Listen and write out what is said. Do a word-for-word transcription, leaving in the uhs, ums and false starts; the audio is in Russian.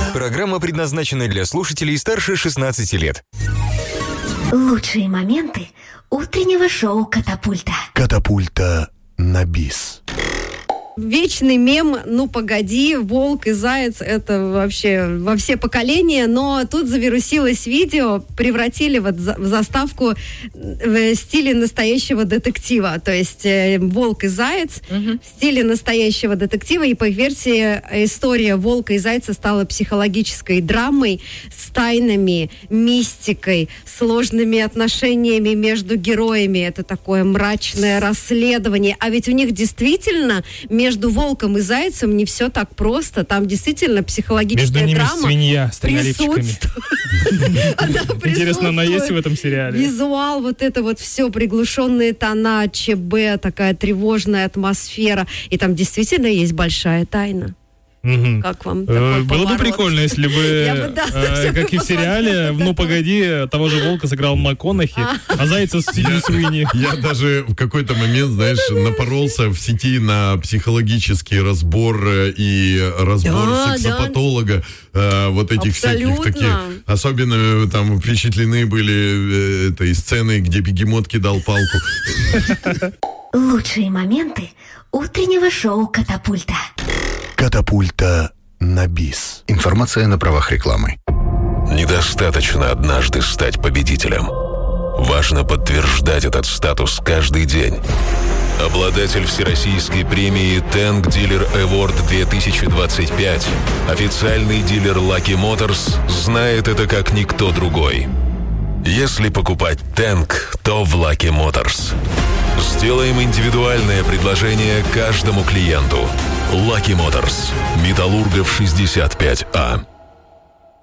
Программа предназначена для слушателей старше шестнадцати лет. Лучшие моменты утреннего шоу «Катапульта». Катапульта на бис. Вечный мем «Ну, погоди, волк и заяц» — это вообще во все поколения, но тут завирусилось видео, превратили вот в заставку в стиле настоящего детектива, то есть э, волк и заяц угу. в стиле настоящего детектива, и по их версии история волка и зайца стала психологической драмой с тайнами, мистикой, сложными отношениями между героями. Это такое мрачное расследование, а ведь у них действительно между волком и зайцем не все так просто. Там действительно психологическая между драма. Между ними свинья с троголипчиками. Интересно, она есть в этом сериале? Визуал, вот это вот все, приглушенные тона, ЧБ, такая тревожная атмосфера. И там действительно есть большая тайна. Угу. Как вам такой Было поворот? Бы прикольно, если бы, э, как и в сериале, «Ну, погоди», того же волка сыграл МакКонахи, а зайца Сидни Суини. Я даже в какой-то момент, знаешь, напоролся в сети на психологический разбор и разбор да, сексопатолога да. э, вот этих Абсолютно. всяких таких. Особенно там впечатлены были э, этой сценой, где бегемот кидал палку. Лучшие моменты утреннего шоу «Катапульта». Катапульта на бис. Информация на правах рекламы. Недостаточно однажды стать победителем. Важно подтверждать этот статус каждый день. Обладатель всероссийской премии Tank Dealer Award две тысячи двадцать пять, официальный дилер Lucky Motors, знает это как никто другой. Если покупать Tank, то в Lucky Motors. Сделаем индивидуальное предложение каждому клиенту. Lucky Motors. Металлургов шестьдесят пять А.